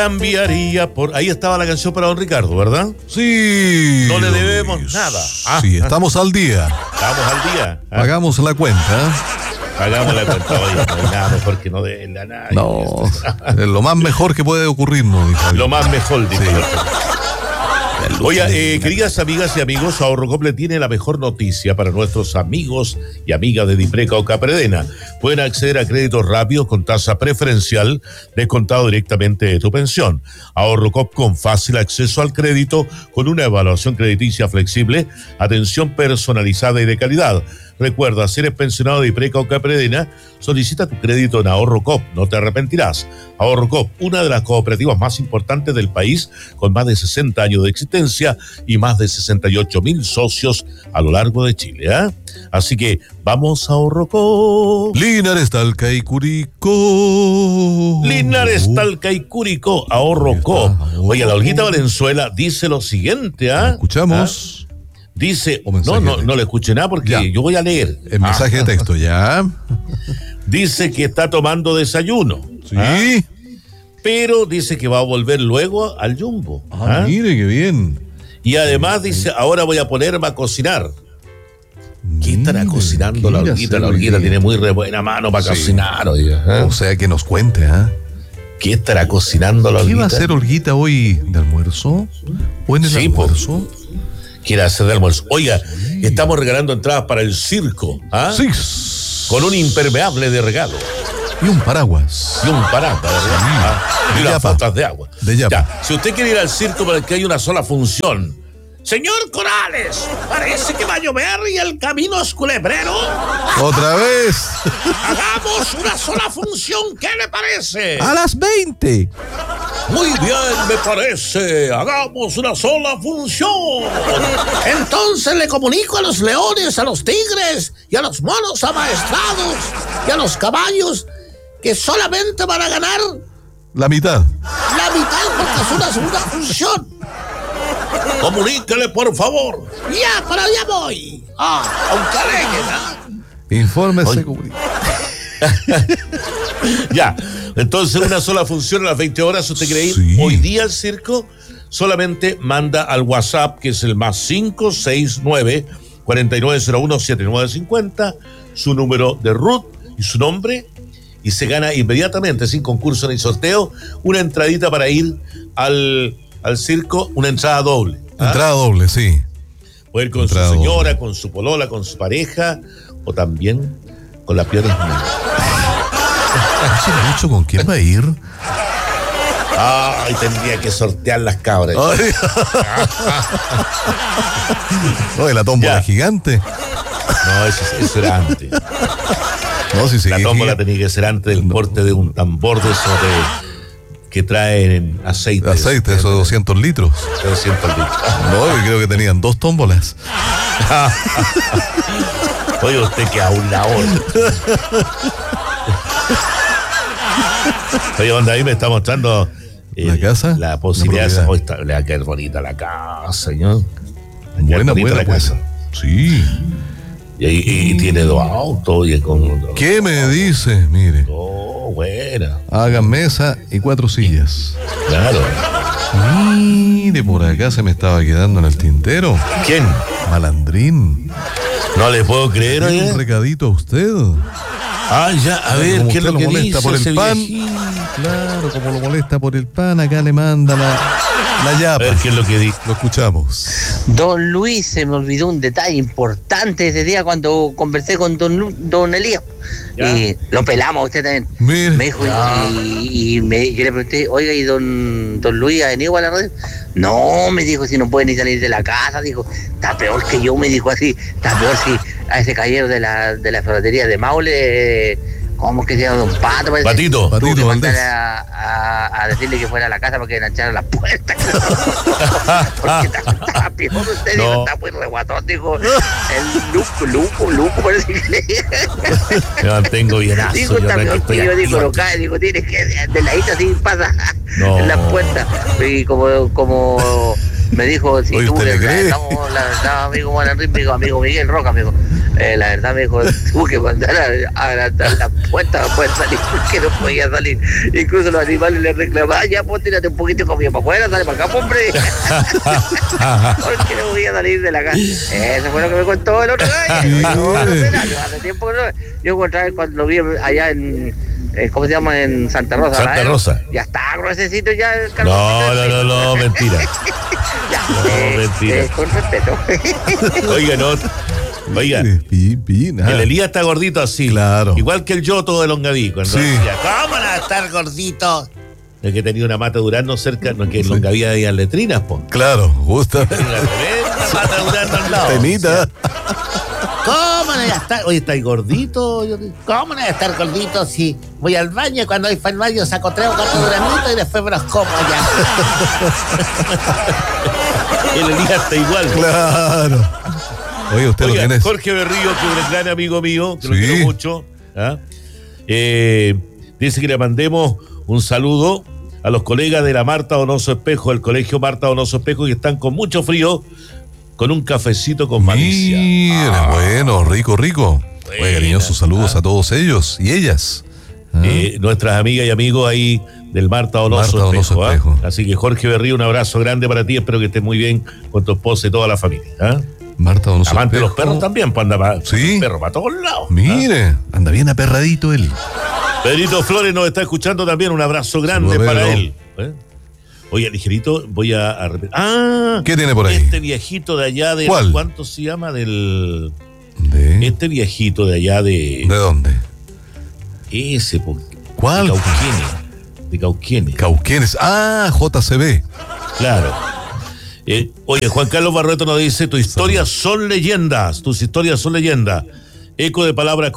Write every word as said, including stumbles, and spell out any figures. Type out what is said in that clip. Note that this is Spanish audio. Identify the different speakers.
Speaker 1: Cambiaría por... Ahí estaba la canción para don Ricardo, ¿verdad?
Speaker 2: Sí.
Speaker 1: No le debemos Luis. Nada.
Speaker 2: Ah. Sí, estamos al día.
Speaker 1: Estamos al día.
Speaker 2: ¿Ah? Pagamos la cuenta.
Speaker 1: Pagamos la cuenta, oye, no hay nada mejor que no deben a nadie.
Speaker 2: No, es lo más mejor que puede ocurrirnos. Dijo.
Speaker 1: Lo más mejor, dijo. Sí. Oiga, eh, queridas amigas y amigos, Ahorrocop le tiene la mejor noticia para nuestros amigos y amigas de Dipreca o Capredena. Pueden acceder a créditos rápidos con tasa preferencial descontado directamente de tu pensión. Ahorrocop con fácil acceso al crédito, con una evaluación crediticia flexible, atención personalizada y de calidad. Recuerda, si eres pensionado de Dipreca o Capredena, solicita tu crédito en Ahorrocop, no te arrepentirás. Ahorrocop, una de las cooperativas más importantes del país, con más de sesenta años de existencia y más de sesenta y ocho mil socios a lo largo de Chile. ¿eh? Así que vamos a Ahorrocop.
Speaker 2: Linares, Talca y Curicó.
Speaker 1: Linares, Talca y Curicó, Ahorrocop. Oye, la Olguita Valenzuela dice lo siguiente. ¿ah?
Speaker 2: Escuchamos.
Speaker 1: ¿Ah? Dice, no, no, no le escuché nada porque ya. Yo voy a leer.
Speaker 2: El mensaje ah. de texto, ya.
Speaker 1: Dice que está tomando desayuno.
Speaker 2: Sí.
Speaker 1: ¿ah? Pero dice que va a volver luego al Jumbo.
Speaker 2: Ah, ¿ah? Mire, qué bien.
Speaker 1: Y además dice, ahora voy a ponerme a cocinar. ¿Qué estará cocinando la Olguita? La Olguita tiene muy re buena mano para sí. cocinar. Oye, ¿eh?
Speaker 2: O sea, que nos cuente, ¿ah? ¿eh?
Speaker 1: ¿Qué estará cocinando la Olguita?
Speaker 2: ¿Qué va a hacer Olguita hoy de almuerzo? ¿O en el sí, almuerzo?
Speaker 1: Pues, quiere hacer de almuerzo. Oiga, sí. Estamos regalando entradas para el circo. ¿ah?
Speaker 2: Sí.
Speaker 1: Con un impermeable de regalo.
Speaker 2: Y un paraguas.
Speaker 1: Y un paraguas de regalo. Sí. ¿ah? Y unas botas de agua.
Speaker 2: De
Speaker 1: ya, si usted quiere ir al circo para que haya una sola función. Señor Corales, parece que va a llover y el camino es culebrero.
Speaker 2: ¿Otra vez?
Speaker 1: Hagamos una sola función, ¿qué le parece?
Speaker 2: A las veinte.
Speaker 1: Muy bien, me parece. Hagamos una sola función. Entonces le comunico a los leones, a los tigres y a los monos amaestrados y a los caballos que solamente van a ganar
Speaker 2: la mitad.
Speaker 1: La mitad porque es una segunda función. Comuníquele, por favor. Ya, para allá voy. Ah, aunque aleguen, ¿eh?
Speaker 2: Infórmese, comunica.
Speaker 1: Ya, entonces una sola función a las veinte horas. ¿Usted quiere ir sí. hoy día al circo? Solamente manda al WhatsApp, que es el más cinco seis nueve, cuatro nueve cero uno, siete nueve cinco cero, su número de Ruth y su nombre, y se gana inmediatamente, sin concurso ni sorteo, una entradita para ir al, al circo, una entrada doble. ¿ah?
Speaker 2: Entrada doble, sí.
Speaker 1: Puede ir con entrada su señora, doble. Con su polola, con su pareja, o también con las piernas.
Speaker 2: ¿Hace mucho con quién va a ir?
Speaker 1: Ay, tendría que sortear las cabras.
Speaker 2: Oye, la tómbola gigante.
Speaker 1: No, eso, eso era antes.
Speaker 2: No, si
Speaker 1: la tómbola tenía que ser antes del no. corte de un tambor de esos de que traen aceite.
Speaker 2: Aceite, esos doscientos litros.
Speaker 1: doscientos litros.
Speaker 2: No, yo creo que tenían dos tómbolas.
Speaker 1: Oye, usted que a un lado. Oye, donde ahí me está mostrando eh,
Speaker 2: la casa,
Speaker 1: la posibilidad de hoy está, le va a quedar bonita la casa, señor.
Speaker 2: Buena, buena la casa. Sí.
Speaker 1: Y, y, y tiene dos autos. Y con,
Speaker 2: ¿qué dos, me dice? Mire.
Speaker 1: Oh, buena.
Speaker 2: Hagan mesa y cuatro sillas.
Speaker 1: Claro.
Speaker 2: Mire, por acá se me estaba quedando en el tintero.
Speaker 1: ¿Quién?
Speaker 2: Malandrín.
Speaker 1: No le puedo creer, oye.
Speaker 2: Un recadito a usted.
Speaker 1: Ah, ya, a ver, ¿qué es lo, lo que
Speaker 2: molesta
Speaker 1: dice
Speaker 2: por el pan?
Speaker 1: Viejito?
Speaker 2: Claro, como lo molesta por el pan, acá le manda la, la yapa.
Speaker 1: A ver, ¿qué es lo que dice?
Speaker 2: Lo escuchamos.
Speaker 3: Don Luis, se me olvidó un detalle importante ese día cuando conversé con don, Lu, don Elías. Y lo pelamos a usted también.
Speaker 2: Mire.
Speaker 3: Me dijo, y, y me, yo le pregunté, oiga, ¿y don, don Luis ha venido a la radio? No, me dijo, si no puede ni salir de la casa, dijo, está peor que yo, me dijo así, está peor si a ese caballero de la, de la ferretería de Maule, ¿cómo que se llama? Don Pato. Parece,
Speaker 1: Patito.
Speaker 3: Tuvo que
Speaker 2: Patito
Speaker 3: a, a, a decirle que fuera a la casa para que enganchara las puertas. Porque estaba peor usted, no. Dijo, está muy reguatón, dijo, el luco, luco, luco, parece que
Speaker 1: me mantengo bienazo.
Speaker 3: Dijo, está peor que yo, digo, lo cae, digo, tienes que, de la isla así pasa no. En las puertas. Y como, como me dijo, si
Speaker 2: oye,
Speaker 3: tú le
Speaker 2: crees?
Speaker 3: Estamos, la, la, amigo Juan Enrique, amigo, amigo Miguel Roca, amigo. eh, la verdad me dijo, tuvo que mandar a agrandar la puerta para poder salir, porque no podía salir. Incluso los animales le reclamaban, ya pues tírate un poquito de comida para afuera, sale para acá, hombre. Porque no podía salir de la casa. Eso fue lo que me contó el otro gallo. No, no, no, hace tiempo que no. Yo encontré cuando lo vi allá en, eh, ¿cómo se llama? En Santa Rosa.
Speaker 1: Santa
Speaker 3: ¿verdad?
Speaker 1: Rosa.
Speaker 3: Ya está gruesecito ya el
Speaker 1: No, no, no, no, mentira.
Speaker 3: Ya,
Speaker 1: No,
Speaker 3: eh,
Speaker 1: mentira.
Speaker 3: eh, con respeto.
Speaker 1: Oiga, no. Oiga,
Speaker 2: Pi, pi, nada.
Speaker 1: el Elías está gordito así.
Speaker 2: Claro.
Speaker 1: Igual que el Yoto de Longaví. Cuando
Speaker 2: Sí.
Speaker 1: decía, ¿cómo no va a estar gordito? Es que tenía una mata de Durazno cerca, no es que en Longaví había letrinas, po.
Speaker 2: Claro, justamente.
Speaker 1: Una tremenda mata de Durazno al lado.
Speaker 2: Tenita.
Speaker 4: ¿Cómo no voy a estar? Oye, ¿estáis gordito? Yo digo, ¿cómo no voy a estar gordito si voy al baño y cuando voy para el baño saco tres o cuatro granitos y después me los como allá?
Speaker 1: El Elías está igual.
Speaker 2: Claro. Oye, usted
Speaker 1: Oiga,
Speaker 2: lo tiene.
Speaker 1: Jorge Berrío, que es un gran amigo mío, que lo
Speaker 2: Sí.
Speaker 1: quiero mucho, ¿ah? eh, dice que le mandemos un saludo a los colegas de la Marta Donoso Espejo, del colegio Marta Donoso Espejo, que están con mucho frío, con un cafecito con malicia.
Speaker 2: Mire,
Speaker 1: Ah,
Speaker 2: bueno, rico, rico. Oye,
Speaker 1: buena.
Speaker 2: cariñosos saludos
Speaker 1: Ah.
Speaker 2: a todos ellos y ellas. ¿Ah?
Speaker 1: Eh, nuestras amigas y amigos ahí del Marta Donoso
Speaker 2: Marta Donoso
Speaker 1: Espejo. ¿ah?
Speaker 2: Espejo.
Speaker 1: Así que Jorge Berrío, un abrazo grande para ti, espero que estés muy bien con tu esposa y toda la familia. ¿ah?
Speaker 2: Marta Donoso
Speaker 1: Amante de los
Speaker 2: Espejo.
Speaker 1: perros también, pues anda para,
Speaker 2: Sí.
Speaker 1: perro para todos lados. ¿ah?
Speaker 2: Mire, anda bien aperradito él.
Speaker 1: Pedrito Flores nos está escuchando también, un abrazo grande
Speaker 2: Saludos,
Speaker 1: para
Speaker 2: Pedro.
Speaker 1: él. ¿eh? Oye, ligerito, voy a, a repetir. Ah,
Speaker 2: ¿Qué tiene por ahí?
Speaker 1: Este viejito de allá de.
Speaker 2: ¿Cuál?
Speaker 1: ¿Cuánto se llama? Del.
Speaker 2: ¿De,
Speaker 1: Este viejito de allá de.
Speaker 2: ¿de dónde?
Speaker 1: Ese, po,
Speaker 2: ¿Cuál?
Speaker 1: De Cauquene. De Cauquene.
Speaker 2: Cauquenes. Ah, J C B.
Speaker 1: Claro. Eh, oye, Juan Carlos Barreto nos dice: tus historias son leyendas. Tus historias son leyendas. Eco de palabras